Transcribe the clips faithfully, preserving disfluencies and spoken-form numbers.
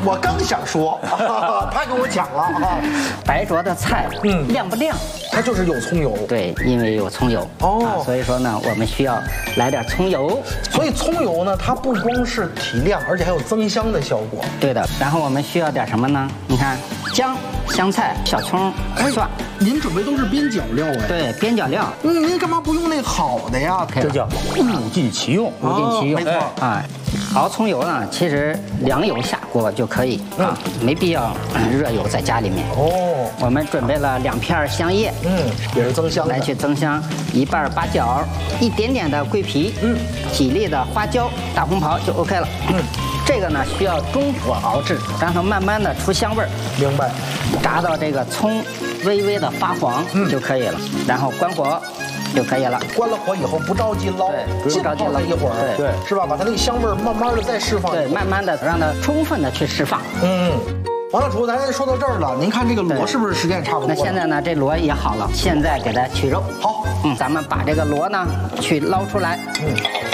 我刚想说，他给我讲了啊。 白灼的菜，嗯，亮不亮？ 它就是有葱油。 对，因为有葱油哦、啊，所以说呢，我们需要来点葱油。 所以葱油呢，它不光是提亮，而且还有增香的效果。 对的。然后我们需要点什么呢？你看，姜、香菜、小葱、蒜。 您准备都是边角料哎？ 对，边角料。 嗯，您干嘛不用那好的呀？ 这叫物尽其用， 物尽其用。 没错啊。熬葱油呢，其实凉油下锅就可以啊，没必要热油在家里面。哦，我们准备了两片香叶， 嗯，也是增香的， 来去增香，一半八角，一点点的桂皮，嗯，几粒的花椒、大红袍就 OK 了。嗯，这个呢需要中火熬制，让它慢慢的出香味儿。 明白。 炸到这个葱微微的发黄就可以了，然后关火。就可以了。 关了火以后不着急捞， 不用着急捞一会儿， 对， 是吧？把它那个香味儿慢慢的再释放， 对，慢慢的让它充分的去释放。 嗯，王大厨，咱说到这儿了，您看这个螺是不是时间也差不多？ 那现在呢，这螺也好了，现在给它取肉。 好， 嗯，咱们把这个螺呢去捞出来。嗯，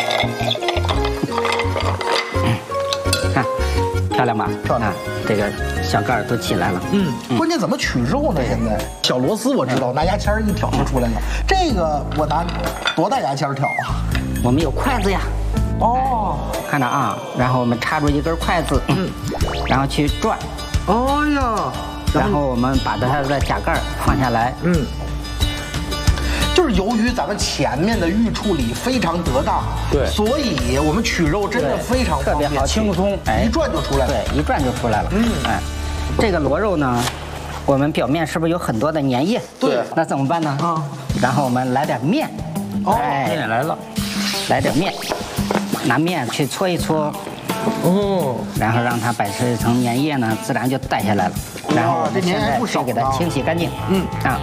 嗯，看漂亮吧？ 漂亮， 这个小盖儿都起来了。 嗯，关键怎么取肉呢？现在小螺丝我知道，拿牙签一挑就出来了。这个我拿多大牙签挑啊？ 我们有筷子呀。哦，看着啊，然后我们插入一根筷子，嗯，然后去转。 哦呀， 然后我们把它的甲盖放下来。嗯。 就是由于咱们前面的预处理非常得当， 对， 所以我们取肉真的非常特别好， 轻松， 哎， 一转就出来了。 对，一转就出来了。嗯，哎，这个螺肉呢，我们表面是不是有很多的粘液？ 对， 那怎么办呢？啊，然后我们来点面。 哦，面来了， 来点面，拿面去搓一搓。哦，然后让它把这层粘液呢，自然就带下来了。然后我们现在去给它清洗干净。嗯啊。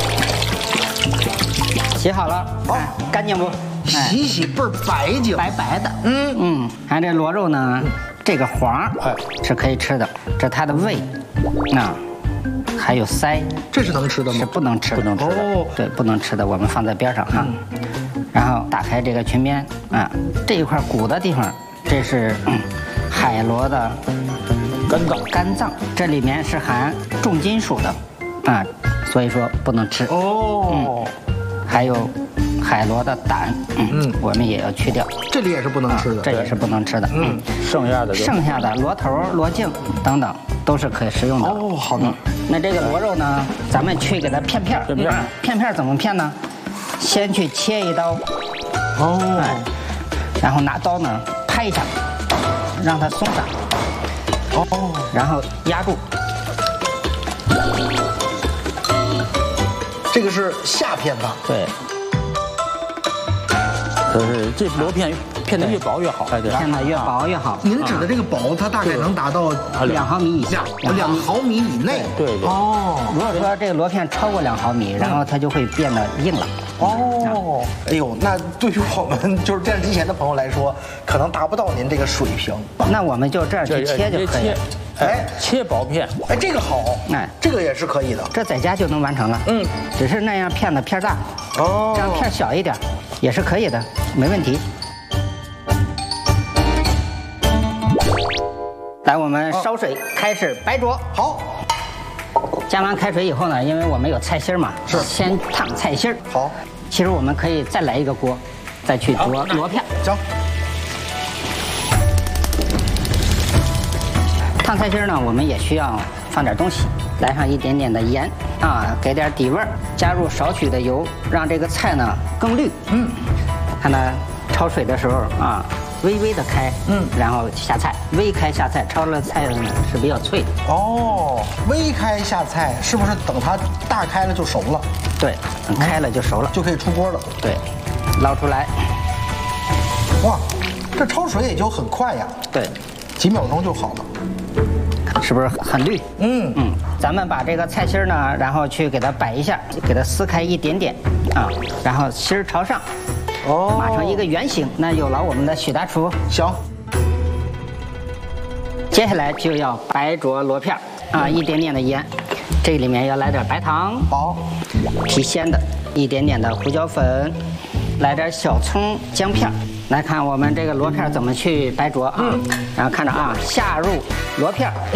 洗好了，看干净不？ 洗洗倍儿白净， 白白的。嗯嗯，看这螺肉呢，这个黄是可以吃的，这它的胃，那还有腮， 这是能吃的吗？ 是不能吃，不能吃的。哦，对，不能吃的，我们放在边上哈。然后打开这个裙边啊，这一块骨的地方，这是海螺的肝脏， 肝脏，这里面是含重金属的啊，所以说不能吃。哦。还有海螺的胆，嗯，我们也要去掉， 这里也是不能吃的， 这也是不能吃的，嗯， 剩下的剩下的螺头、螺颈等等都是可以食用的。 哦，好的。 那这个螺肉呢，咱们去给它片片， 片片， 片片怎么片呢？先去切一刀，哦，哎，然后拿刀呢拍一下，让它松散，哦，然后压住。 这个是下片法， 对。 就是这螺片片得越薄越好，哎对， 片得越薄越好。 您指的这个薄，它大概能达到两毫米以下， 两毫米以内。 对对。 哦，如果说这个螺片超过两毫米，然后它就会变得硬了。 哦，哎呦，那对于我们就是电视机前的朋友来说，可能达不到您这个水平。 那我们就这样去切就可以。 哎， 切薄片， 哎，这个好，哎，这个也是可以的， 这在家就能完成了。嗯，只是那样片的片大，哦，这样片小一点也是可以的，没问题。来，我们烧水开始白灼。 好， 加完开水以后呢，因为我们有菜心嘛， 是先烫菜心。 好， 其实我们可以再来一个锅，再去灼螺片。 行。 烫菜心呢，我们也需要放点东西，来上一点点的盐啊，给点底味儿，加入少许的油，让这个菜呢更绿。嗯，看它焯水的时候啊，微微的开，嗯，然后下菜，微开下菜，焯了菜呢是比较脆的。 哦，微开下菜是不是等它大开了就熟了？ 对，等开了就熟了， 就可以出锅了。 对，捞出来。 哇，这焯水也就很快呀。 对， 几秒钟就好了。 是不是很绿？嗯嗯，咱们把这个菜心呢，然后去给它摆一下，给它撕开一点点啊，然后心儿朝上，哦，码成一个圆形。那有了我们的许大厨。 行。 接下来就要白灼螺片啊，一点点的盐，这里面要来点白糖， 好， 提鲜的，一点点的胡椒粉，来点小葱姜片。来看我们这个螺片怎么去白灼啊，然后看着啊，下入螺片，